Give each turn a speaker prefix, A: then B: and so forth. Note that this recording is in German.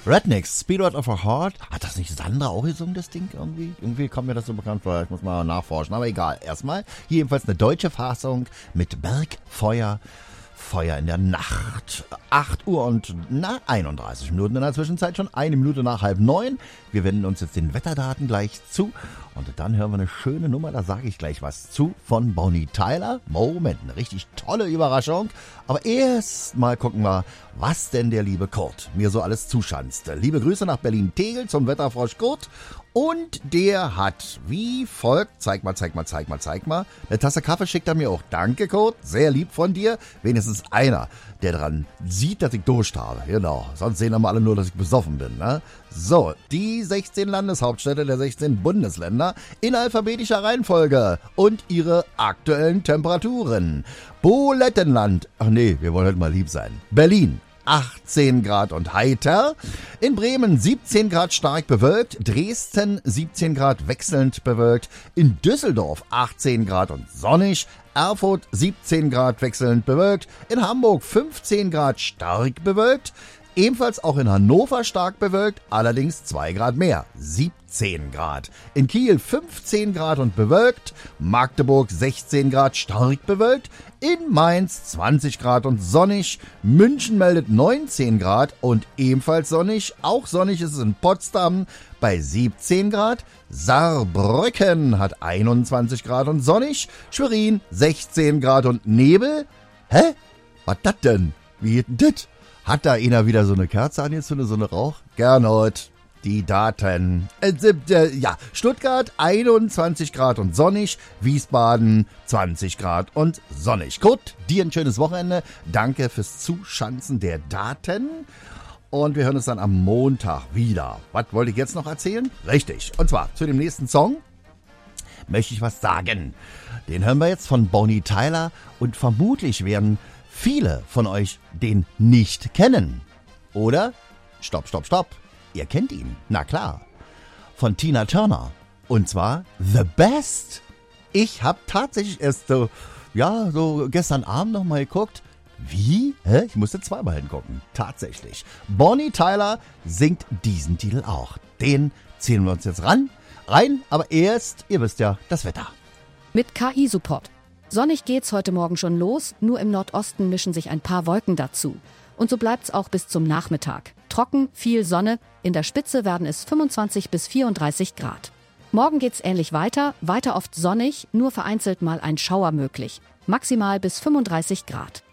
A: Rednecks, Speedrun of a Heart. Hat das nicht Sandra auch gesungen, das Ding irgendwie? Irgendwie kommt mir das so bekannt vor. Ich muss mal nachforschen. Aber egal. Erstmal hier jedenfalls eine deutsche Fassung mit Bergfeuer. Feuer in der Nacht. 8 Uhr und 31 Minuten in der Zwischenzeit schon. 1 Minute nach 8:30. Wir wenden uns jetzt den Wetterdaten gleich zu. Und dann hören wir eine schöne Nummer, da sage ich gleich was zu, von Bonnie Tyler. Moment, eine richtig tolle Überraschung. Aber erst mal gucken wir, was denn der liebe Kurt mir so alles zuschanzt. Liebe Grüße nach Berlin-Tegel zum Wetterfrosch Kurt. Und der hat wie folgt, zeig mal, eine Tasse Kaffee schickt er mir auch. Danke, Kurt, sehr lieb von dir. Wenigstens einer, der dran sieht, dass ich Durst habe. Genau, sonst sehen wir alle nur, dass ich besoffen bin. Ne? So, die 16 Landeshauptstädte der 16 Bundesländer in alphabetischer Reihenfolge und ihre aktuellen Temperaturen. Bulettenland, ach nee, wir wollen heute mal lieb sein. Berlin. 18 Grad und heiter. In Bremen 17 Grad stark bewölkt. Dresden 17 Grad wechselnd bewölkt. In Düsseldorf 18 Grad und sonnig. Erfurt 17 Grad wechselnd bewölkt. In Hamburg 15 Grad stark bewölkt. Ebenfalls auch in Hannover stark bewölkt, allerdings 2 Grad mehr, 17 Grad. In Kiel 15 Grad und bewölkt, Magdeburg 16 Grad stark bewölkt, in Mainz 20 Grad und sonnig, München meldet 19 Grad und ebenfalls sonnig, auch sonnig ist es in Potsdam bei 17 Grad, Saarbrücken hat 21 Grad und sonnig, Schwerin 16 Grad und Nebel. Hä? Was das denn? Wie geht denn das? Hat da einer wieder so eine Kerze angezündet, so eine Rauch? Gernot, die Daten. Stuttgart 21 Grad und sonnig, Wiesbaden 20 Grad und sonnig. Gut, dir ein schönes Wochenende. Danke fürs Zuschanzen der Daten. Und wir hören uns dann am Montag wieder. Was wollte ich jetzt noch erzählen? Richtig, und zwar zu dem nächsten Song möchte ich was sagen. Den hören wir jetzt von Bonnie Tyler und vermutlich werden viele von euch den nicht kennen. Oder? Stopp. Ihr kennt ihn. Na klar. Von Tina Turner. Und zwar The Best. Ich habe tatsächlich erst so gestern Abend noch mal geguckt. Wie? Ich musste zweimal hingucken. Tatsächlich. Bonnie Tyler singt diesen Titel auch. Den ziehen wir uns jetzt rein. Aber erst, ihr wisst ja, das Wetter.
B: Mit KI-Support. Sonnig geht's heute Morgen schon los, nur im Nordosten mischen sich ein paar Wolken dazu. Und so bleibt's auch bis zum Nachmittag. Trocken, viel Sonne, in der Spitze werden es 25 bis 34 Grad. Morgen geht's ähnlich weiter oft sonnig, nur vereinzelt mal ein Schauer möglich. Maximal bis 35 Grad.